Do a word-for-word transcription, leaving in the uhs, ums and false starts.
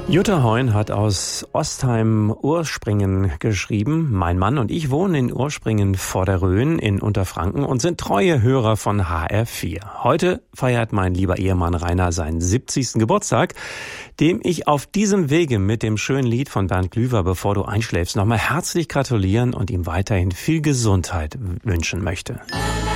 Jutta Heun hat aus Ostheim-Urspringen geschrieben. Mein Mann und ich wohnen in Urspringen vor der Rhön in Unterfranken und sind treue Hörer von H R vier. Heute feiert mein lieber Ehemann Rainer seinen siebzigsten Geburtstag, dem ich auf diesem Wege mit dem schönen Lied von Bernd Glüwer, Bevor du einschläfst, nochmal herzlich gratulieren und ihm weiterhin viel Gesundheit wünschen möchte.